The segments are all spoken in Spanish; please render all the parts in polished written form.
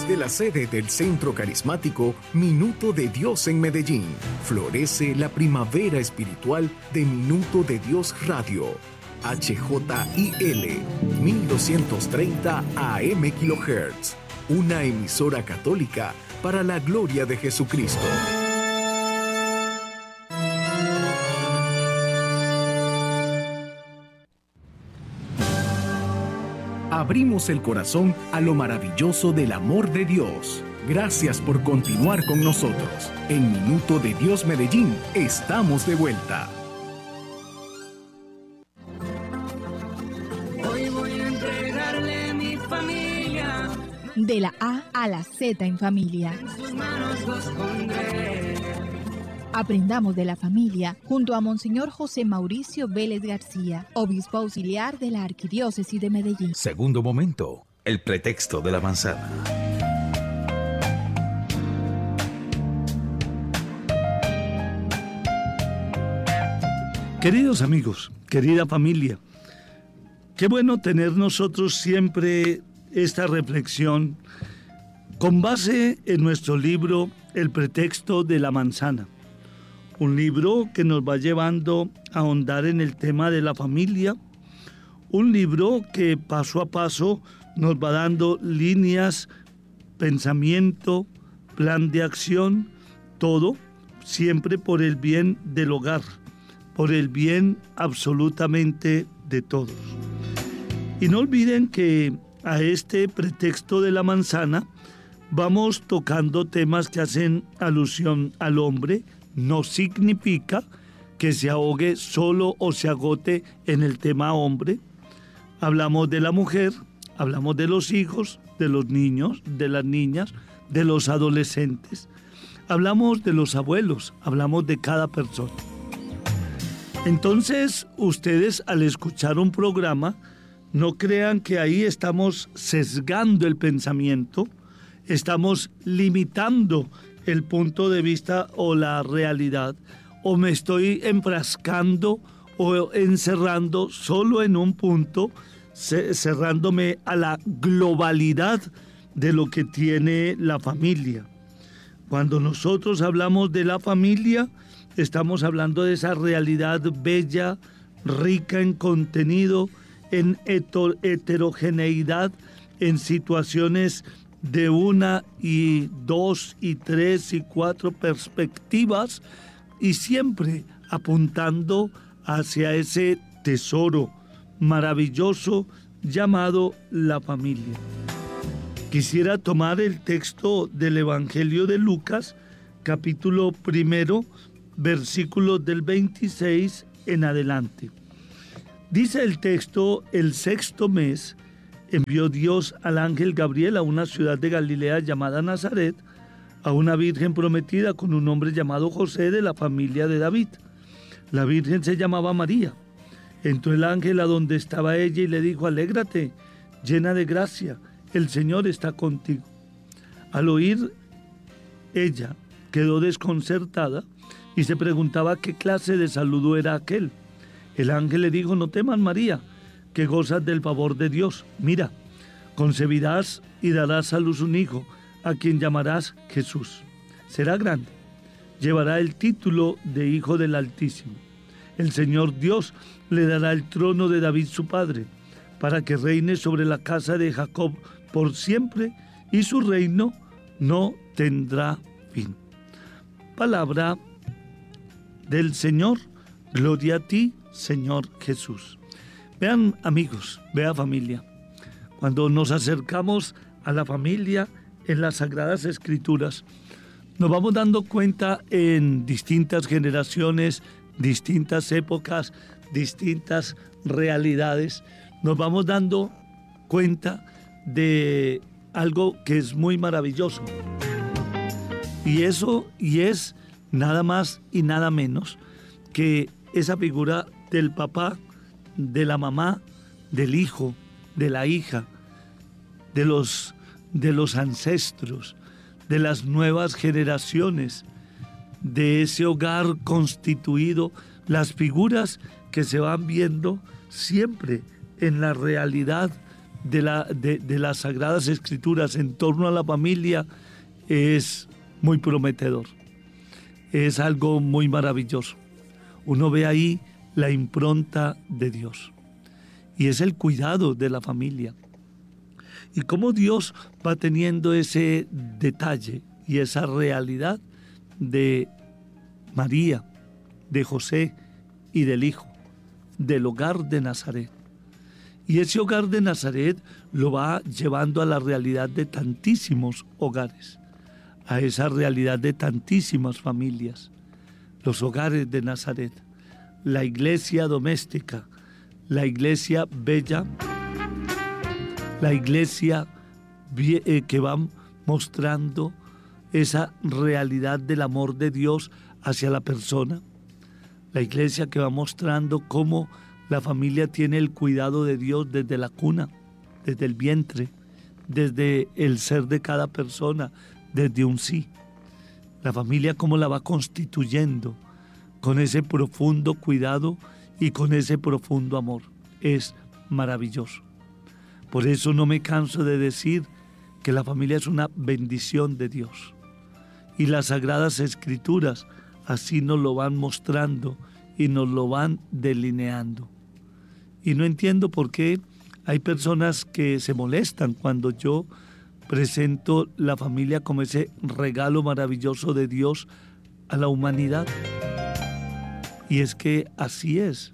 Desde la sede del Centro Carismático Minuto de Dios en Medellín, florece la primavera espiritual de Minuto de Dios Radio. HJIL 1230 AM kHz. Una emisora católica para la gloria de Jesucristo. Abrimos el corazón a lo maravilloso del amor de Dios. Gracias por continuar con nosotros. En Minuto de Dios Medellín, estamos de vuelta. Hoy voy a entregarle mi familia. De la A a la Z en familia. En sus manos los pondré. Aprendamos de la familia junto a Monseñor José Mauricio Vélez García, obispo auxiliar de la Arquidiócesis de Medellín. Segundo momento, el pretexto de la manzana. Queridos amigos, querida familia, qué bueno tener nosotros siempre esta reflexión con base en nuestro libro El pretexto de la manzana. Un libro que nos va llevando a ahondar en el tema de la familia. Un libro que paso a paso nos va dando líneas, pensamiento, plan de acción, todo siempre por el bien del hogar, por el bien absolutamente de todos. Y no olviden que a este pretexto de la manzana vamos tocando temas que hacen alusión al hombre. No significa que se ahogue solo o se agote en el tema hombre. Hablamos de la mujer, hablamos de los hijos, de los niños, de las niñas, de los adolescentes. Hablamos de los abuelos, hablamos de cada persona. Entonces, ustedes al escuchar un programa, no crean que ahí estamos sesgando el pensamiento, estamos limitando el punto de vista o la realidad, o me estoy enfrascando o encerrando solo en un punto, cerrándome a la globalidad de lo que tiene la familia. Cuando nosotros hablamos de la familia, estamos hablando de esa realidad bella, rica en contenido, en heterogeneidad, en situaciones de una y dos y tres y cuatro perspectivas, y siempre apuntando hacia ese tesoro maravilloso llamado la familia. Quisiera tomar el texto del Evangelio de Lucas, capítulo 1, versículos del 26 en adelante. Dice el texto: el sexto mes envió Dios al ángel Gabriel a una ciudad de Galilea llamada Nazaret, a una virgen prometida con un hombre llamado José de la familia de David. La virgen se llamaba María. Entró el ángel a donde estaba ella y le dijo: alégrate, llena de gracia, el Señor está contigo. Al oír ella, quedó desconcertada y se preguntaba qué clase de saludo era aquel. El ángel le dijo: no temas, María, que gozas del favor de Dios. Mira, concebirás y darás a luz un hijo, a quien llamarás Jesús. Será grande, llevará el título de Hijo del Altísimo. El Señor Dios le dará el trono de David su padre, para que reine sobre la casa de Jacob por siempre, y su reino no tendrá fin. Palabra del Señor. Gloria a ti, Señor Jesús. Vean, amigos, vea familia, cuando nos acercamos a la familia en las Sagradas Escrituras, nos vamos dando cuenta en distintas generaciones, distintas épocas, distintas realidades, nos vamos dando cuenta de algo que es muy maravilloso. Y es nada más y nada menos que esa figura del papá, de la mamá, del hijo, de la hija, de los ancestros, de las nuevas generaciones, de ese hogar constituido, las figuras que se van viendo siempre en la realidad de las Sagradas Escrituras en torno a la familia es muy prometedor. Es algo muy maravilloso. Uno ve ahí la impronta de Dios. Y es el cuidado de la familia. Y cómo Dios va teniendo ese detalle y esa realidad de María, de José y del Hijo, del hogar de Nazaret. Y ese hogar de Nazaret lo va llevando a la realidad de tantísimos hogares, a esa realidad de tantísimas familias. Los hogares de Nazaret, la iglesia doméstica, la iglesia bella, la iglesia que va mostrando esa realidad del amor de Dios hacia la persona, la iglesia que va mostrando cómo la familia tiene el cuidado de Dios desde la cuna, desde el vientre, desde el ser de cada persona, desde un sí. La familia cómo la va constituyendo con ese profundo cuidado y con ese profundo amor. Es maravilloso. Por eso no me canso de decir que la familia es una bendición de Dios. Y las Sagradas Escrituras así nos lo van mostrando y nos lo van delineando. Y no entiendo por qué hay personas que se molestan cuando yo presento la familia como ese regalo maravilloso de Dios a la humanidad. Y es que así es.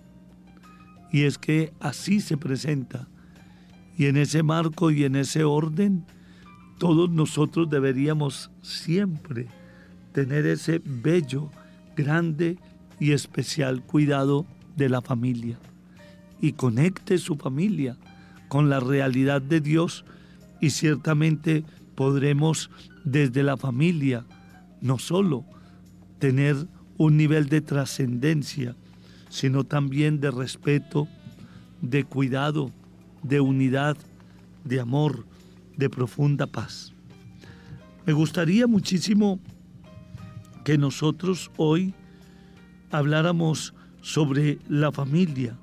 Y es que así se presenta. Y en ese marco y en ese orden, todos nosotros deberíamos siempre tener ese bello, grande y especial cuidado de la familia. Y conecte su familia con la realidad de Dios y ciertamente podremos desde la familia no solo tener un nivel de trascendencia, sino también de respeto, de cuidado, de unidad, de amor, de profunda paz. Me gustaría muchísimo que nosotros hoy habláramos sobre la familia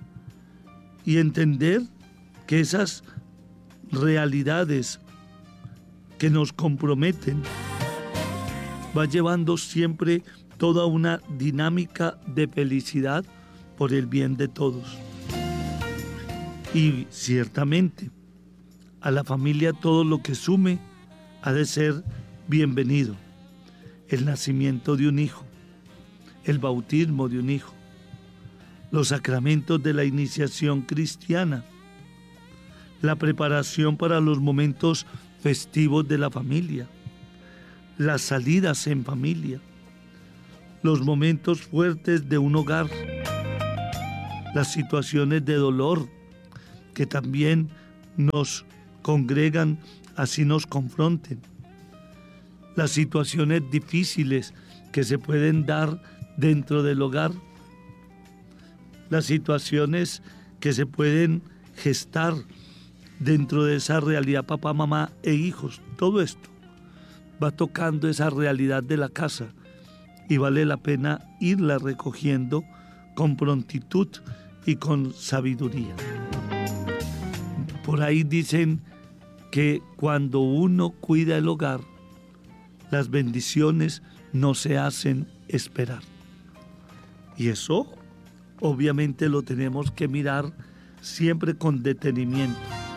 y entender que esas realidades que nos comprometen va llevando siempre toda una dinámica de felicidad por el bien de todos. Y ciertamente a la familia todo lo que sume ha de ser bienvenido. El nacimiento de un hijo, el bautismo de un hijo, los sacramentos de la iniciación cristiana, la preparación para los momentos festivos de la familia, las salidas en familia, los momentos fuertes de un hogar, las situaciones de dolor que también nos congregan, así nos confronten, las situaciones difíciles que se pueden dar dentro del hogar, las situaciones que se pueden gestar dentro de esa realidad papá, mamá e hijos. Todo esto va tocando esa realidad de la casa y vale la pena irla recogiendo con prontitud y con sabiduría. Por ahí dicen que cuando uno cuida el hogar, las bendiciones no se hacen esperar. Y eso obviamente lo tenemos que mirar siempre con detenimiento.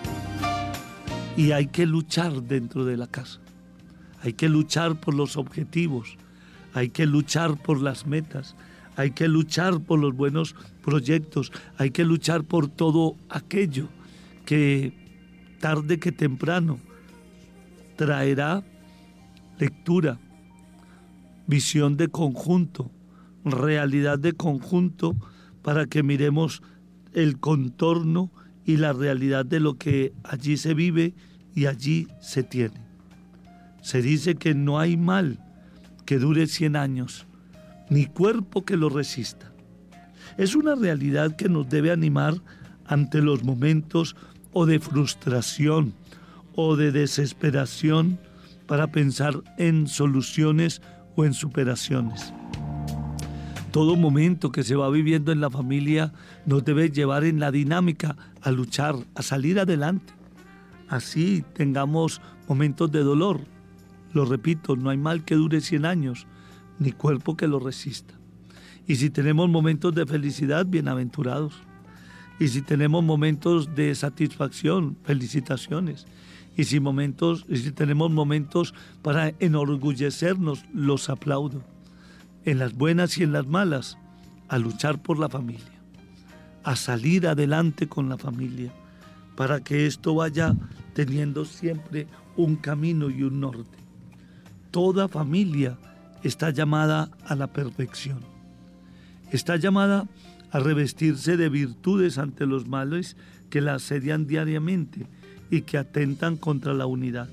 Y hay que luchar dentro de la casa. Hay que luchar por los objetivos. Hay que luchar por las metas. Hay que luchar por los buenos proyectos. Hay que luchar por todo aquello que tarde que temprano traerá lectura, visión de conjunto, realidad de conjunto, para que miremos el contorno y la realidad de lo que allí se vive y allí se tiene. Se dice que no hay mal que dure 100 años, ni cuerpo que lo resista. Es una realidad que nos debe animar ante los momentos o de frustración o de desesperación para pensar en soluciones o en superaciones. Todo momento que se va viviendo en la familia nos debe llevar en la dinámica a luchar, a salir adelante. Así tengamos momentos de dolor. Lo repito, no hay mal que dure 100 años, ni cuerpo que lo resista. Y si tenemos momentos de felicidad, bienaventurados. Y si tenemos momentos de satisfacción, felicitaciones. Y si tenemos momentos para enorgullecernos, los aplaudo. En las buenas y en las malas, a luchar por la familia, a salir adelante con la familia, para que esto vaya teniendo siempre un camino y un norte. Toda familia está llamada a la perfección. Está llamada a revestirse de virtudes ante los males que la asedian diariamente y que atentan contra la unidad.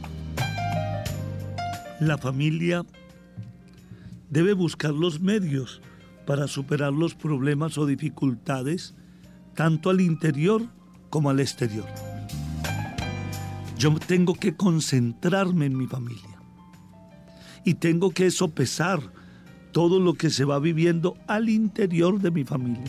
La familia debe buscar los medios para superar los problemas o dificultades, tanto al interior como al exterior. Yo tengo que concentrarme en mi familia y tengo que sopesar todo lo que se va viviendo al interior de mi familia.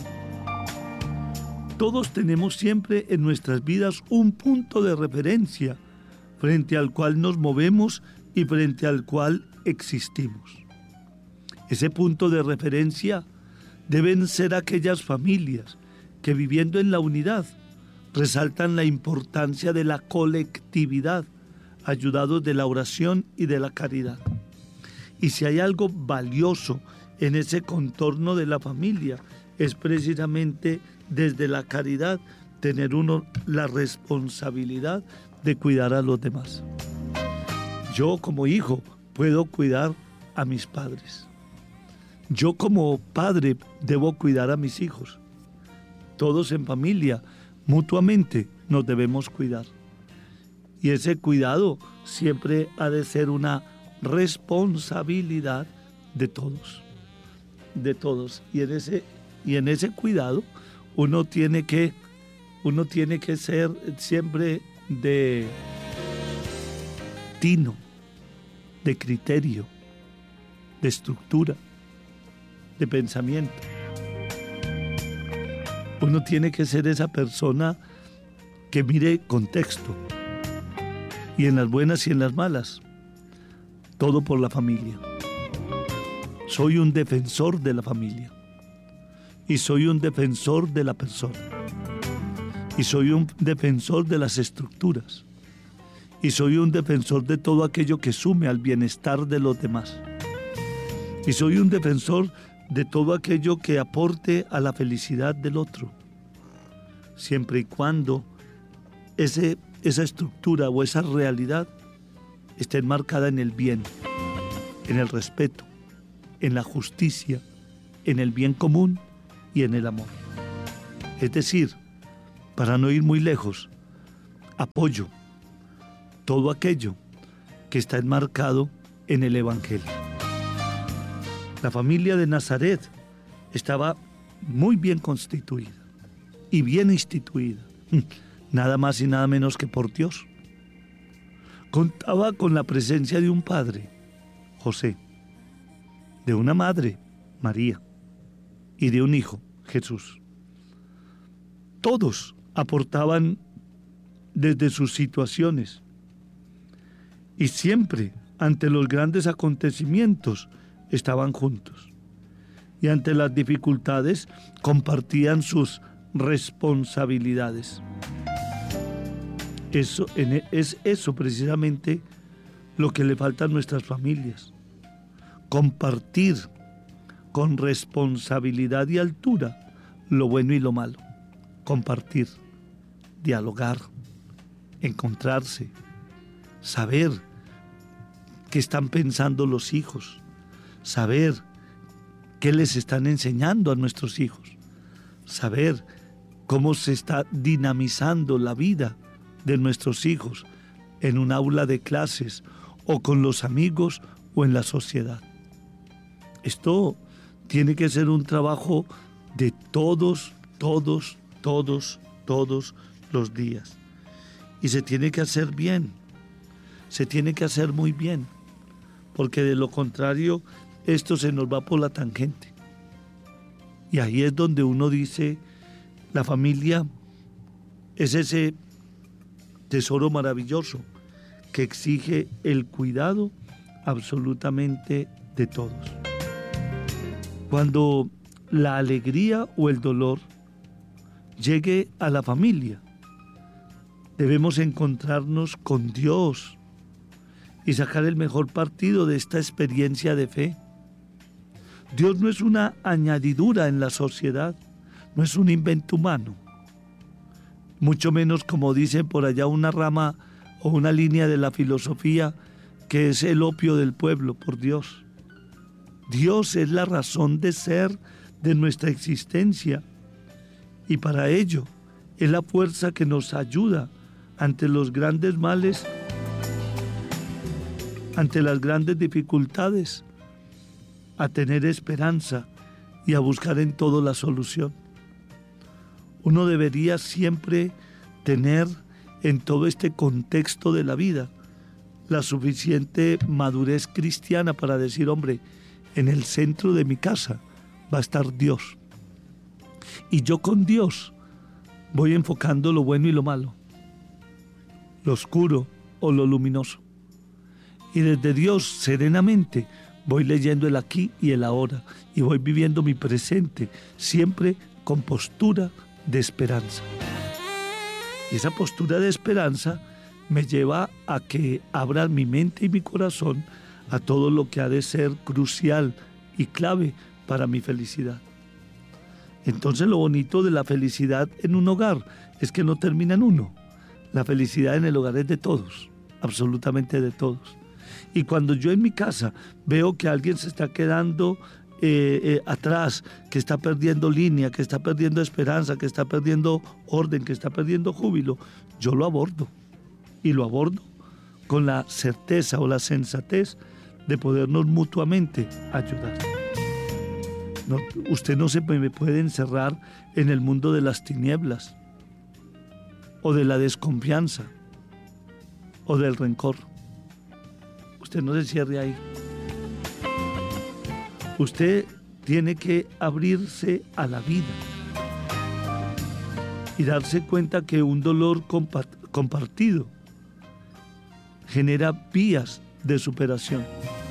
Todos tenemos siempre en nuestras vidas un punto de referencia frente al cual nos movemos y frente al cual existimos. Ese punto de referencia deben ser aquellas familias que, viviendo en la unidad, resaltan la importancia de la colectividad, ayudados de la oración y de la caridad. Y si hay algo valioso en ese contorno de la familia, es precisamente desde la caridad tener uno la responsabilidad de cuidar a los demás. Yo como hijo puedo cuidar a mis padres. Yo como padre debo cuidar a mis hijos. Todos en familia, mutuamente, nos debemos cuidar. Y ese cuidado siempre ha de ser una responsabilidad de todos. Y en ese cuidado uno tiene que ser siempre de tino, de criterio, de estructura, de pensamiento. Uno tiene que ser esa persona que mire contexto, y en las buenas y en las malas, todo por la familia. Soy un defensor de la familia, y soy un defensor de la persona, y soy un defensor de las estructuras, y soy un defensor de todo aquello que sume al bienestar de los demás, y soy un defensor de todo aquello que aporte a la felicidad del otro, siempre y cuando esa estructura o esa realidad esté enmarcada en el bien, en el respeto, en la justicia, en el bien común y en el amor. Es decir, para no ir muy lejos, apoyo todo aquello que está enmarcado en el Evangelio. La familia de Nazaret estaba muy bien constituida y bien instituida, nada más y nada menos que por Dios. Contaba con la presencia de un padre, José, de una madre, María, y de un hijo, Jesús. Todos aportaban desde sus situaciones y siempre ante los grandes acontecimientos estaban juntos, y ante las dificultades compartían sus responsabilidades. Es eso precisamente lo que le falta a nuestras familias: compartir con responsabilidad y altura lo bueno y lo malo, compartir, dialogar, encontrarse, saber qué están pensando los hijos, saber qué les están enseñando a nuestros hijos, saber cómo se está dinamizando la vida de nuestros hijos en un aula de clases o con los amigos o en la sociedad. Esto tiene que ser un trabajo de todos los días. Y se tiene que hacer bien, se tiene que hacer muy bien, porque de lo contrario esto se nos va por la tangente. Y ahí es donde uno dice, la familia es ese tesoro maravilloso que exige el cuidado absolutamente de todos. Cuando la alegría o el dolor llegue a la familia, debemos encontrarnos con Dios y sacar el mejor partido de esta experiencia de fe. Dios no es una añadidura en la sociedad, no es un invento humano, mucho menos, como dicen por allá, una rama o una línea de la filosofía que es el opio del pueblo, por Dios. Dios es la razón de ser de nuestra existencia y para ello es la fuerza que nos ayuda ante los grandes males, ante las grandes dificultades, a tener esperanza y a buscar en todo la solución. Uno debería siempre tener en todo este contexto de la vida la suficiente madurez cristiana para decir, hombre, en el centro de mi casa va a estar Dios. Y yo con Dios voy enfocando lo bueno y lo malo, lo oscuro o lo luminoso. Y desde Dios serenamente voy leyendo el aquí y el ahora y voy viviendo mi presente, siempre con postura de esperanza. Y esa postura de esperanza me lleva a que abra mi mente y mi corazón a todo lo que ha de ser crucial y clave para mi felicidad. Entonces lo bonito de la felicidad en un hogar es que no termina en uno. La felicidad en el hogar es de todos, absolutamente de todos. Y cuando yo en mi casa veo que alguien se está quedando atrás, que está perdiendo línea, que está perdiendo esperanza, que está perdiendo orden, que está perdiendo júbilo, yo lo abordo. Y lo abordo con la certeza o la sensatez de podernos mutuamente ayudar. No, usted no se me puede encerrar en el mundo de las tinieblas, o de la desconfianza, o del rencor. Usted no se cierre ahí. Usted tiene que abrirse a la vida y darse cuenta que un dolor compartido genera vías de superación.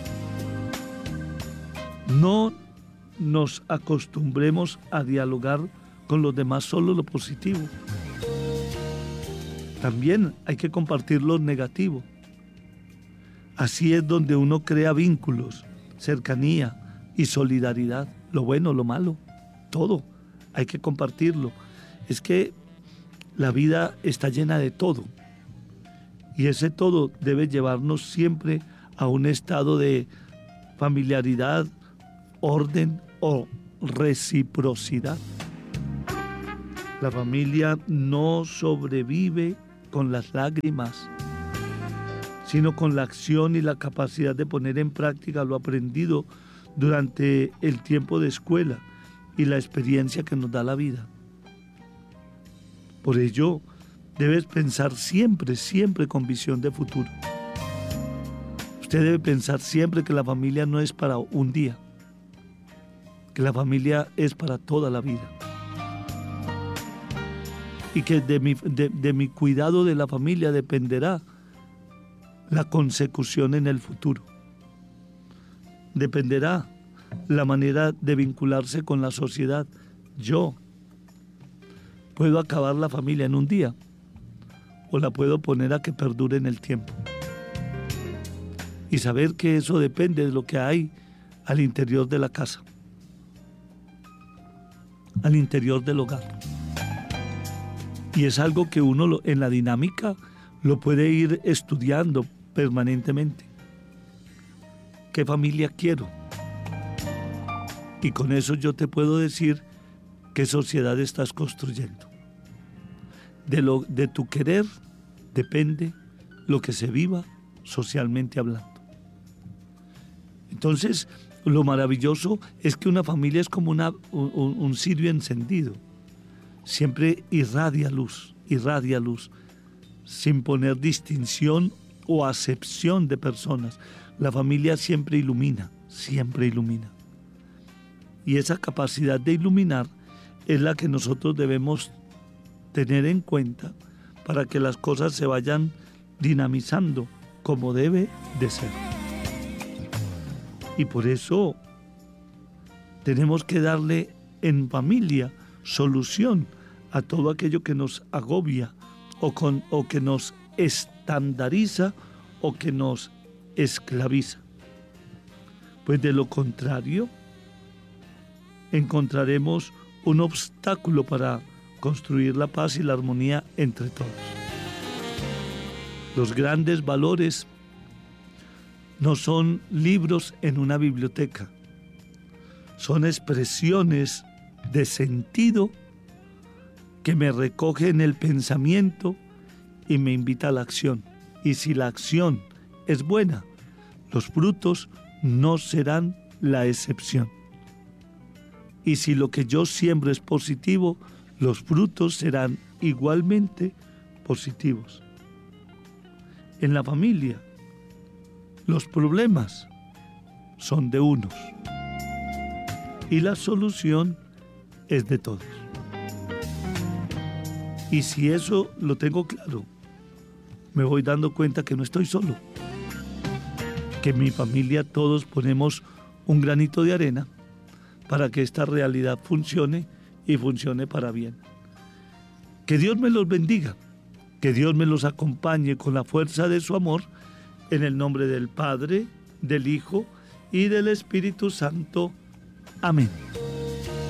No nos acostumbremos a dialogar con los demás solo lo positivo. También hay que compartir lo negativo. Así es donde uno crea vínculos, cercanía y solidaridad. Lo bueno, lo malo, todo hay que compartirlo. Es que la vida está llena de todo. Y ese todo debe llevarnos siempre a un estado de familiaridad, orden o reciprocidad. La familia no sobrevive con las lágrimas, sino con la acción y la capacidad de poner en práctica lo aprendido durante el tiempo de escuela y la experiencia que nos da la vida. Por ello, debes pensar siempre, siempre con visión de futuro. Usted debe pensar siempre que la familia no es para un día, que la familia es para toda la vida. Y que de mi cuidado de la familia dependerá la consecución en el futuro. Dependerá la manera de vincularse con la sociedad. Yo puedo acabar la familia en un día o la puedo poner a que perdure en el tiempo. Y saber que eso depende de lo que hay al interior de la casa, al interior del hogar. Y es algo que uno en la dinámica lo puede ir estudiando permanentemente. ¿Qué familia quiero? Y con eso yo te puedo decir qué sociedad estás construyendo. De tu querer depende lo que se viva socialmente hablando. Entonces, lo maravilloso es que una familia es como un cirio encendido. Siempre irradia luz, sin poner distinción o acepción de personas. La familia siempre ilumina, siempre ilumina. Y esa capacidad de iluminar es la que nosotros debemos tener en cuenta para que las cosas se vayan dinamizando como debe de ser. Y por eso tenemos que darle en familia solución a todo aquello que nos agobia o que nos estandariza o que nos esclaviza. Pues de lo contrario, encontraremos un obstáculo para construir la paz y la armonía entre todos. Los grandes valores no son libros en una biblioteca, son expresiones de sentido que me recoge en el pensamiento y me invita a la acción. Y si la acción es buena, los frutos no serán la excepción. Y si lo que yo siembro es positivo, los frutos serán igualmente positivos. En la familia, los problemas son de unos y la solución es de todos. Y si eso lo tengo claro, me voy dando cuenta que no estoy solo, que en mi familia todos ponemos un granito de arena para que esta realidad funcione y funcione para bien. Que Dios me los bendiga, que Dios me los acompañe con la fuerza de su amor, en el nombre del Padre, del Hijo y del Espíritu Santo. Amén.